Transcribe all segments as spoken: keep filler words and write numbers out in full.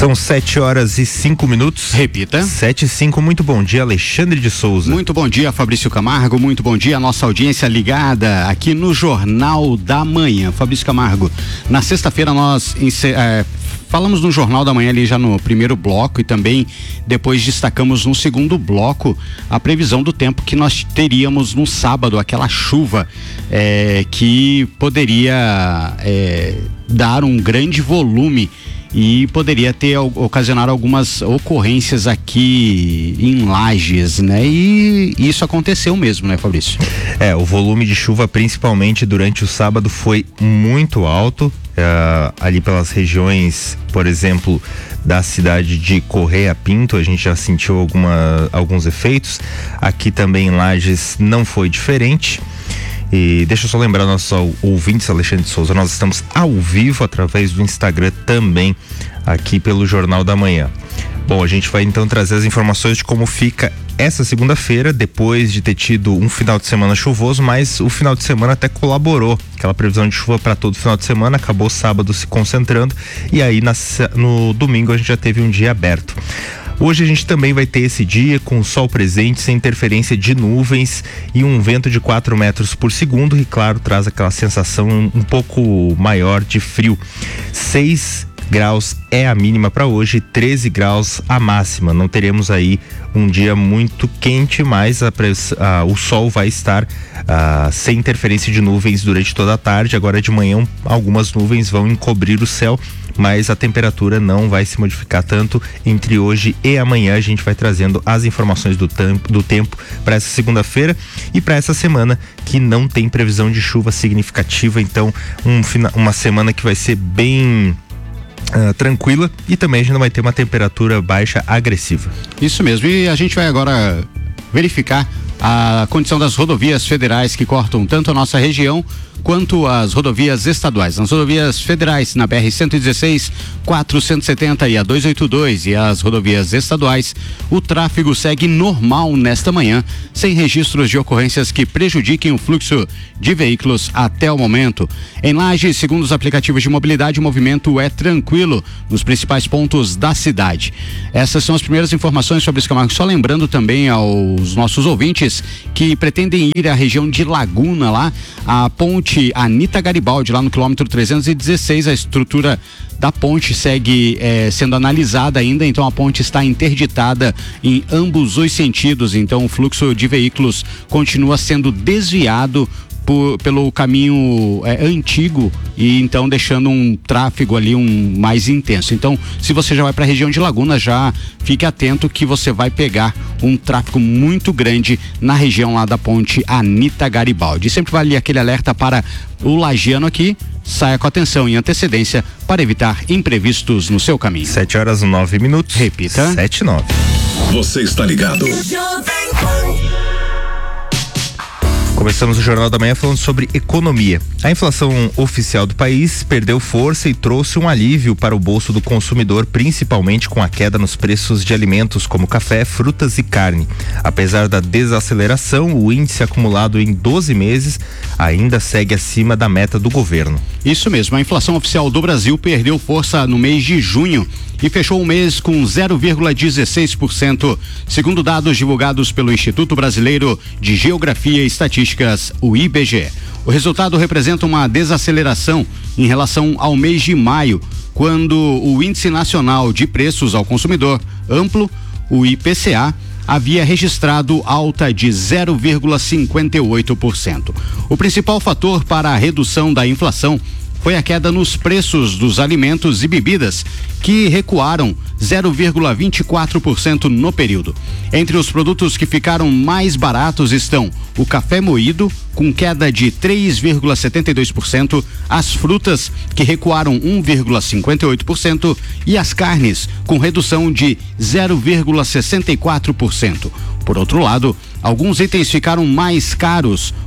São sete horas e cinco minutos. Repita. Sete e cinco, muito bom dia, Alexandre de Souza. Muito bom dia, Fabrício Camargo. Muito bom dia, nossa audiência ligada aqui no Jornal da Manhã. Fabrício Camargo, na sexta-feira nós é, falamos no Jornal da Manhã ali já no primeiro bloco e também depois destacamos no segundo bloco a previsão do tempo que nós teríamos no sábado, aquela chuva é, que poderia é, dar um grande volume e poderia ter ocasionar algumas ocorrências aqui em Lages, né? E isso aconteceu mesmo, né, Fabrício? É, o volume de chuva, principalmente durante o sábado, foi muito alto, uh, ali pelas regiões, por exemplo, da cidade de Correia Pinto, a gente já sentiu alguma, alguns efeitos. Aqui também em Lages não foi diferente. E deixa eu só lembrar nossos ouvintes, Alexandre de Souza, nós estamos ao vivo através do Instagram também, aqui pelo Jornal da Manhã. Bom, a gente vai então trazer as informações de como fica essa segunda-feira, depois de ter tido um final de semana chuvoso, mas o final de semana até colaborou. Aquela previsão de chuva para todo final de semana, acabou sábado se concentrando, e aí na, no domingo a gente já teve um dia aberto. Hoje a gente também vai ter esse dia com o sol presente, sem interferência de nuvens e um vento de quatro metros por segundo, e claro, traz aquela sensação um pouco maior de frio. seis graus é a mínima para hoje, treze graus a máxima. Não teremos aí um dia muito quente, mas a, a, o sol vai estar a, sem interferência de nuvens durante toda a tarde. Agora de manhã algumas nuvens vão encobrir o céu, mas a temperatura não vai se modificar tanto entre hoje e amanhã. A gente vai trazendo as informações do, tempo, do tempo para essa segunda-feira e para essa semana, que não tem previsão de chuva significativa. Então um, uma semana que vai ser bem Uh, tranquila, e também a gente não vai ter uma temperatura baixa agressiva. Isso mesmo, e a gente vai agora verificar a condição das rodovias federais que cortam tanto a nossa região quanto as rodovias estaduais. Nas rodovias federais, na B R cento e dezesseis, quatrocentos e setenta e a duzentos e oitenta e dois, e as rodovias estaduais, o tráfego segue normal nesta manhã, sem registros de ocorrências que prejudiquem o fluxo de veículos até o momento. Em Lages, segundo os aplicativos de mobilidade, o movimento é tranquilo nos principais pontos da cidade. Essas são as primeiras informações sobre esse Camargo. Só lembrando também aos nossos ouvintes que pretendem ir à região de Laguna, lá, a ponte Anita Garibaldi, lá no quilômetro trezentos e dezesseis, a estrutura da ponte segue eh, sendo analisada ainda, então a ponte está interditada em ambos os sentidos, então o fluxo de veículos continua sendo desviado Por, pelo caminho é, antigo, e então deixando um tráfego ali um mais intenso. Então, se você já vai para a região de Laguna, já fique atento que você vai pegar um tráfego muito grande na região lá da ponte Anita Garibaldi. Sempre vale aquele alerta para o lagiano aqui: saia com atenção em antecedência para evitar imprevistos no seu caminho. sete horas e nove minutos. Repita. sete e nove. Você está ligado? Começamos o Jornal da Manhã falando sobre economia. A inflação oficial do país perdeu força e trouxe um alívio para o bolso do consumidor, principalmente com a queda nos preços de alimentos como café, frutas e carne. Apesar da desaceleração, o índice acumulado em doze meses ainda segue acima da meta do governo. Isso mesmo, a inflação oficial do Brasil perdeu força no mês de junho e fechou o mês com zero vírgula dezesseis por cento, segundo dados divulgados pelo Instituto Brasileiro de Geografia e Estatísticas, o I B G E. O resultado representa uma desaceleração em relação ao mês de maio, quando o Índice Nacional de Preços ao Consumidor Amplo, o I P C A, havia registrado alta de zero vírgula cinquenta e oito por cento. O principal fator para a redução da inflação foi a queda nos preços dos alimentos e bebidas, que recuaram zero vírgula vinte e quatro por cento no período. Entre os produtos que ficaram mais baratos estão o café moído, com queda de três vírgula setenta e dois por cento, as frutas, que recuaram um vírgula cinquenta e oito por cento, e as carnes, com redução de zero vírgula sessenta e quatro por cento. Por outro lado, alguns itens ficaram mais caros,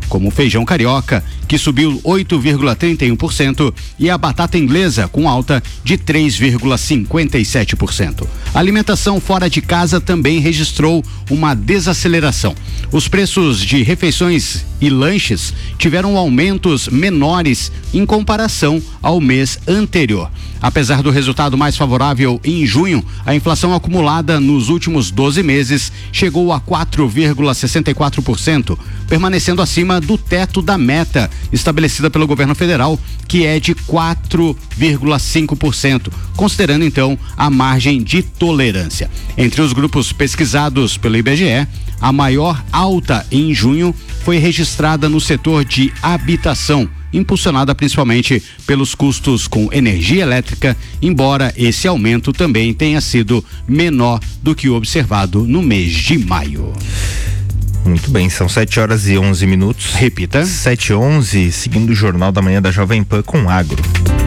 como o feijão carioca, que subiu oito vírgula trinta e um por cento, e a batata inglesa, com alta de três vírgula cinquenta e sete por cento. A alimentação fora de casa também registrou uma desaceleração. Os preços de refeições e lanches tiveram aumentos menores em comparação ao mês anterior. Apesar do resultado mais favorável em junho, a inflação acumulada nos últimos doze meses chegou a quatro vírgula sessenta e quatro por cento, permanecendo acima do teto da meta estabelecida pelo governo federal, que é de quatro vírgula cinco por cento, considerando então a margem de tolerância. Entre os grupos pesquisados pelo I B G E, a maior alta em junho foi registrada no setor de habitação, impulsionada principalmente pelos custos com energia elétrica, embora esse aumento também tenha sido menor do que o observado no mês de maio. Muito bem, são sete horas e onze minutos. Repita. sete e onze, seguindo o Jornal da Manhã da Jovem Pan com Agro.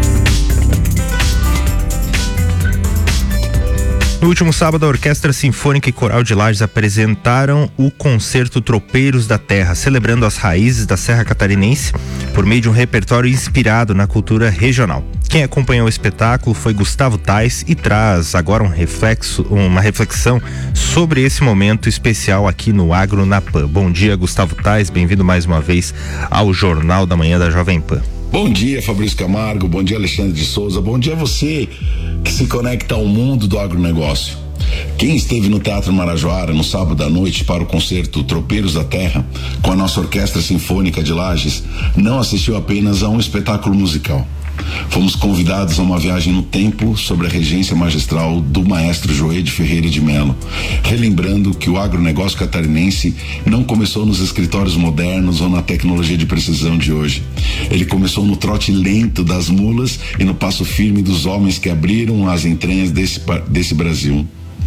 No último sábado, a Orquestra Sinfônica e Coral de Lages apresentaram o Concerto Tropeiros da Terra, celebrando as raízes da Serra Catarinense por meio de um repertório inspirado na cultura regional. Quem acompanhou o espetáculo foi Gustavo Tais e traz agora um reflexo, uma reflexão sobre esse momento especial aqui no Agro na Pan. Bom dia, Gustavo Tais, bem-vindo mais uma vez ao Jornal da Manhã da Jovem Pan. Bom dia, Fabrício Camargo, bom dia, Alexandre de Souza, bom dia a você que se conecta ao mundo do agronegócio. Quem esteve no Teatro Marajoara no sábado à noite para o concerto Tropeiros da Terra com a nossa Orquestra Sinfônica de Lages não assistiu apenas a um espetáculo musical. Fomos convidados a uma viagem no tempo sobre a regência magistral do maestro Joede Ferreira de Mello, relembrando que o agronegócio catarinense não começou nos escritórios modernos ou na tecnologia de precisão de hoje. Ele começou no trote lento das mulas e no passo firme dos homens que abriram as entranhas desse, desse Brasil.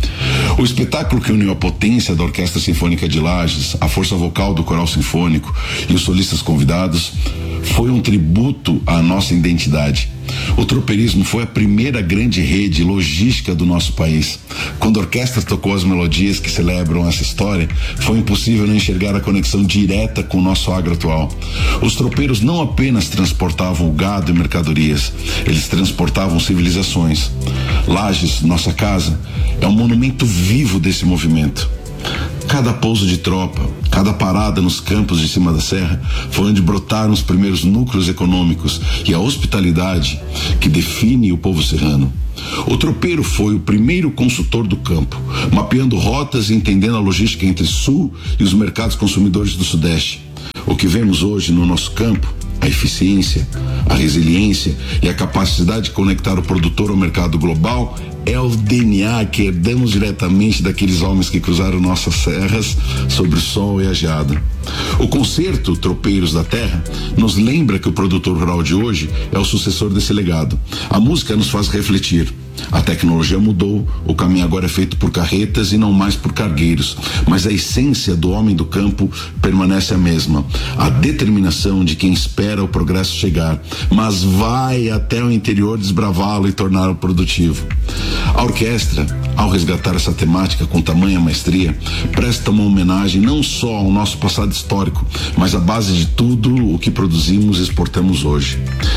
O espetáculo que uniu a potência da Orquestra Sinfônica de Lages, a força vocal do Coral Sinfônico e os solistas convidados foi um tributo à nossa identidade. O tropeirismo foi a primeira grande rede logística do nosso país. Quando a orquestra tocou as melodias que celebram essa história, foi impossível não enxergar a conexão direta com o nosso agro atual. Os tropeiros não apenas transportavam o gado e mercadorias, eles transportavam civilizações. Lages, nossa casa, é um monumento vivo desse movimento. Cada pouso de tropa, cada parada nos campos de cima da serra foi onde brotaram os primeiros núcleos econômicos e a hospitalidade que define o povo serrano. O tropeiro foi o primeiro consultor do campo, mapeando rotas e entendendo a logística entre sul e os mercados consumidores do sudeste. O que vemos hoje no nosso campo, a eficiência, a resiliência e a capacidade de conectar o produtor ao mercado global é o D N A que herdamos diretamente daqueles homens que cruzaram nossas serras sobre o sol e a geada. O concerto Tropeiros da Terra nos lembra que o produtor rural de hoje é o sucessor desse legado. A música nos faz refletir. A tecnologia mudou, o caminho agora é feito por carretas e não mais por cargueiros, mas a essência do homem do campo permanece a mesma. A determinação de quem espera o progresso chegar, mas vai até o interior desbravá-lo e torná-lo produtivo. A orquestra, ao resgatar essa temática com tamanha maestria, presta uma homenagem não só ao nosso passado histórico, mas à base de tudo o que produzimos e exportamos hoje.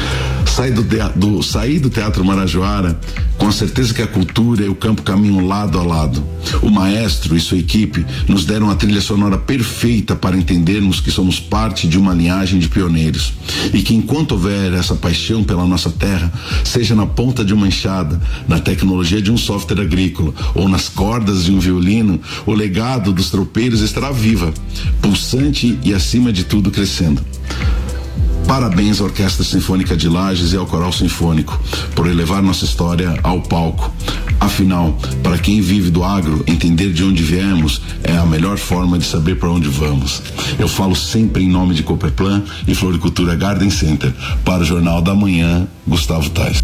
Saí do, do, saí do Teatro Marajoara com a certeza que a cultura e o campo caminham lado a lado. O maestro e sua equipe nos deram a trilha sonora perfeita para entendermos que somos parte de uma linhagem de pioneiros e que enquanto houver essa paixão pela nossa terra, seja na ponta de uma enxada, na tecnologia de um software agrícola ou nas cordas de um violino, o legado dos tropeiros estará viva, pulsante e acima de tudo crescendo. Parabéns à Orquestra Sinfônica de Lages e ao Coral Sinfônico por elevar nossa história ao palco. Afinal, para quem vive do agro, entender de onde viemos é a melhor forma de saber para onde vamos. Eu falo sempre em nome de Cooperplan e Floricultura Garden Center. Para o Jornal da Manhã, Gustavo Tais.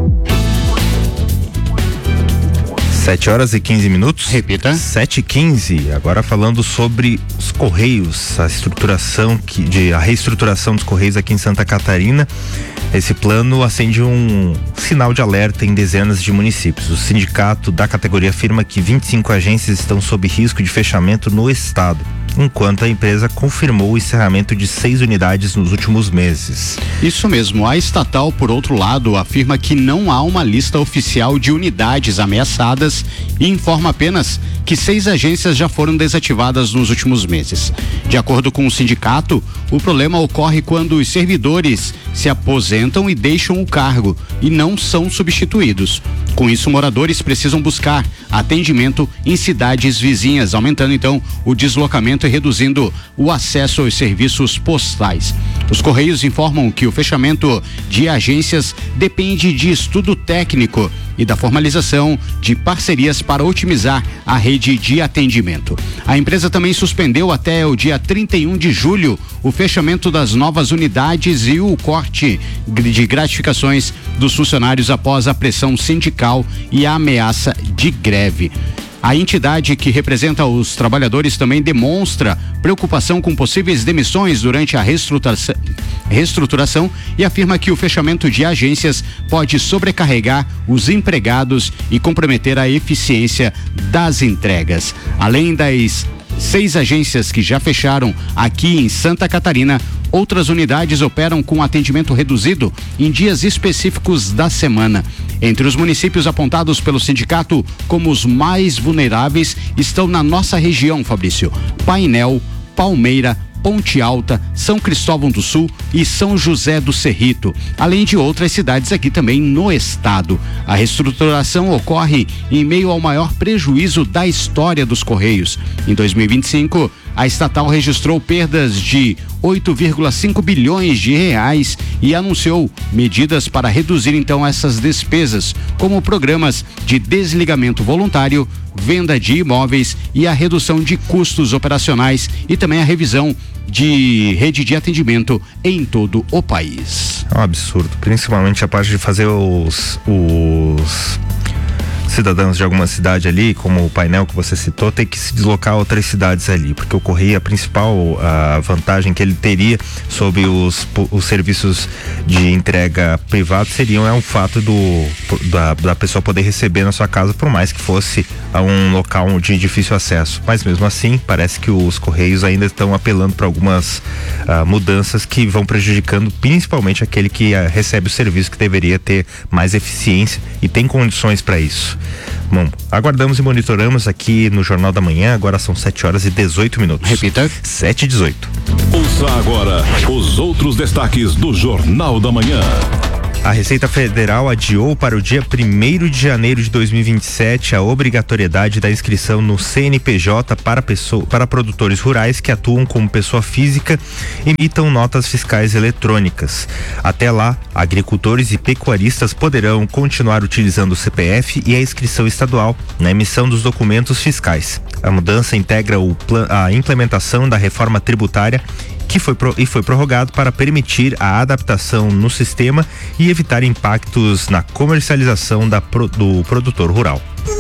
sete horas e quinze minutos. Repita. sete e quinze. Agora falando sobre os Correios, a estruturação que, de, a reestruturação dos Correios aqui em Santa Catarina. Esse plano acende um sinal de alerta em dezenas de municípios. O sindicato da categoria afirma que vinte e cinco agências estão sob risco de fechamento no estado. enquanto a empresa confirmou o encerramento de seis unidades nos últimos meses. Isso mesmo. A estatal, por outro lado, afirma que não há uma lista oficial de unidades ameaçadas e informa apenas que seis agências já foram desativadas nos últimos meses. De acordo com o sindicato, o problema ocorre quando os servidores se aposentam e deixam o cargo e não são substituídos. Com isso, moradores precisam buscar atendimento em cidades vizinhas, aumentando então o deslocamento e reduzindo o acesso aos serviços postais. Os Correios informam que o fechamento de agências depende de estudo técnico e da formalização de parcerias para otimizar a rede de atendimento. A empresa também suspendeu até o dia trinta e um de julho o fechamento das novas unidades e o corte de gratificações dos funcionários após a pressão sindical e a ameaça de greve. A entidade que representa os trabalhadores também demonstra preocupação com possíveis demissões durante a reestruturação, reestruturação e afirma que o fechamento de agências pode sobrecarregar os empregados e comprometer a eficiência das entregas. Além das seis agências que já fecharam aqui em Santa Catarina, outras unidades operam com atendimento reduzido em dias específicos da semana. Entre os municípios apontados pelo sindicato como os mais vulneráveis estão na nossa região, Fabrício: Painel, Palmeira, Ponte Alta, São Cristóvão do Sul e São José do Cerrito, além de outras cidades aqui também no estado. A reestruturação ocorre em meio ao maior prejuízo da história dos Correios. Em dois mil e vinte e cinco, a estatal registrou perdas de oito vírgula cinco bilhões de reais e anunciou medidas para reduzir então essas despesas, como programas de desligamento voluntário, venda de imóveis e a redução de custos operacionais e também a revisão de rede de atendimento em todo o país. É um absurdo, principalmente a parte de fazer os, os cidadãos de alguma cidade ali, como o Painel que você citou, ter que se deslocar a outras cidades ali, porque o Correio, a principal a vantagem que ele teria sobre os, os serviços de entrega privado seriam é o fato do, da, da pessoa poder receber na sua casa, por mais que fosse a um local de difícil acesso, mas mesmo assim parece que os Correios ainda estão apelando para algumas uh, mudanças que vão prejudicando principalmente aquele que uh, recebe o serviço, que deveria ter mais eficiência e tem condições para isso. Bom, aguardamos e monitoramos aqui no Jornal da Manhã. Agora são sete horas e dezoito minutos. Repita. sete e dezoito. Ouça agora os outros destaques do Jornal da Manhã. A Receita Federal adiou para o dia primeiro de janeiro de dois mil e vinte e sete a obrigatoriedade da inscrição no C N P J para, pessoa, para produtores rurais que atuam como pessoa física e emitam notas fiscais eletrônicas. Até lá, agricultores e pecuaristas poderão continuar utilizando o C P F e a inscrição estadual na emissão dos documentos fiscais. A mudança integra o plan, a implementação da reforma tributária que foi pro, e foi prorrogado para permitir a adaptação no sistema e evitar impactos na comercialização da, pro, do produtor rural.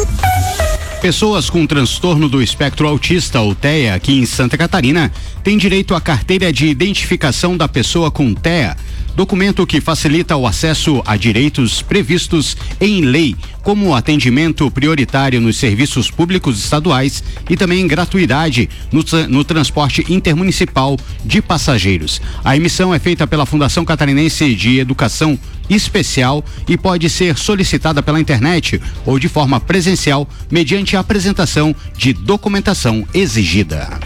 Pessoas com transtorno do espectro autista, ou T E A, aqui em Santa Catarina, têm direito à carteira de identificação da pessoa com T E A, documento que facilita o acesso a direitos previstos em lei, como atendimento prioritário nos serviços públicos estaduais e também gratuidade no, no transporte intermunicipal de passageiros. A emissão é feita pela Fundação Catarinense de Educação Especial e pode ser solicitada pela internet ou de forma presencial mediante a apresentação de documentação exigida.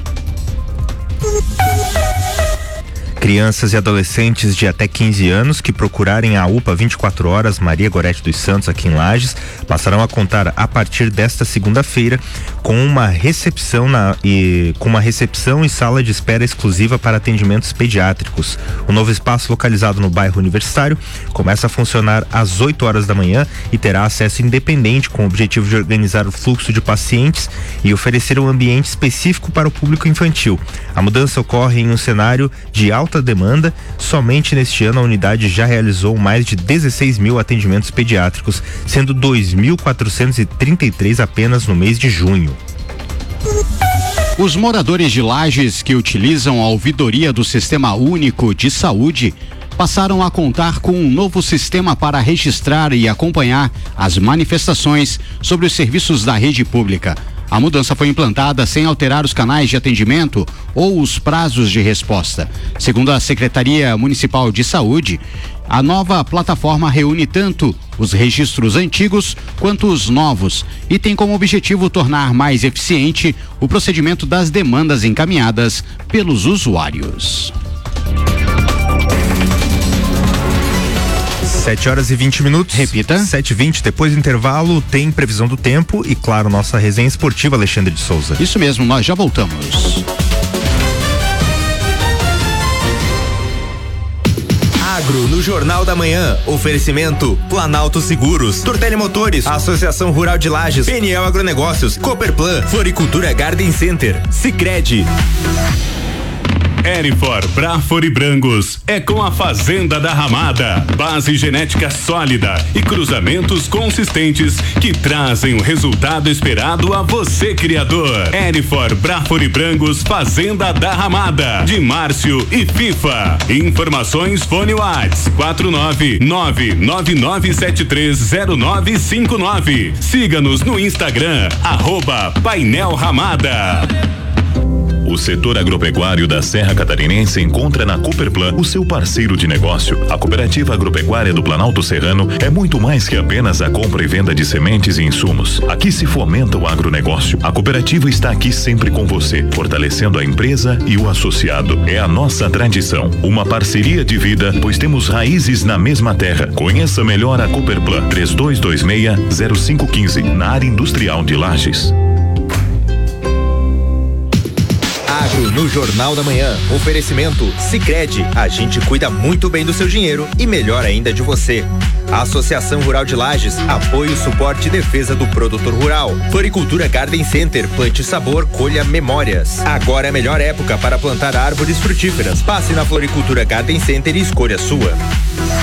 Crianças e adolescentes de até quinze anos que procurarem a U P A vinte e quatro horas Maria Gorete dos Santos aqui em Lages passarão a contar a partir desta segunda-feira com uma recepção na, e com uma recepção e sala de espera exclusiva para atendimentos pediátricos. O novo espaço, localizado no bairro Universitário, começa a funcionar às oito horas da manhã e terá acesso independente, com o objetivo de organizar o fluxo de pacientes e oferecer um ambiente específico para o público infantil. A mudança ocorre em um cenário de alta demanda. Somente neste ano a unidade já realizou mais de dezesseis mil atendimentos pediátricos, sendo dois mil quatrocentos e trinta e três apenas no mês de junho. Os moradores de Lages que utilizam a ouvidoria do Sistema Único de Saúde passaram a contar com um novo sistema para registrar e acompanhar as manifestações sobre os serviços da rede pública. A mudança foi implantada sem alterar os canais de atendimento ou os prazos de resposta. Segundo a Secretaria Municipal de Saúde, a nova plataforma reúne tanto os registros antigos quanto os novos e tem como objetivo tornar mais eficiente o procedimento das demandas encaminhadas pelos usuários. sete horas e vinte minutos. Repita. sete e vinte, depois do intervalo tem previsão do tempo e, claro, nossa resenha esportiva, Alexandre de Souza. Isso mesmo, nós já voltamos. Agro no Jornal da Manhã. Oferecimento Planalto Seguros, Tortelli Motores, Associação Rural de Lages, P N L Agronegócios, Cooperplan, Floricultura Garden Center, Sicredi. Erifor, Brafor e Brangos é com a Fazenda da Ramada, base genética sólida e cruzamentos consistentes que trazem o resultado esperado a você, criador. Erifor, Brafor e Brangos, Fazenda da Ramada, de Márcio e FIFA. Informações fone Whats quatro nove nove nove nove sete três zero nove cinco nove. Siga-nos no Instagram, arroba Painel Ramada. O setor agropecuário da Serra Catarinense encontra na Cooperplan o seu parceiro de negócio. A Cooperativa Agropecuária do Planalto Serrano é muito mais que apenas a compra e venda de sementes e insumos. Aqui se fomenta o agronegócio. A cooperativa está aqui sempre com você, fortalecendo a empresa e o associado. É a nossa tradição, uma parceria de vida, pois temos raízes na mesma terra. Conheça melhor a Cooperplan três dois dois seis zero cinco um cinco na área industrial de Lages. Agro no Jornal da Manhã. Oferecimento Sicredi. A gente cuida muito bem do seu dinheiro e melhor ainda de você. A Associação Rural de Lages, apoio, suporte e defesa do produtor rural. Floricultura Garden Center, plante sabor, colha memórias. Agora é a melhor época para plantar árvores frutíferas. Passe na Floricultura Garden Center e escolha a sua.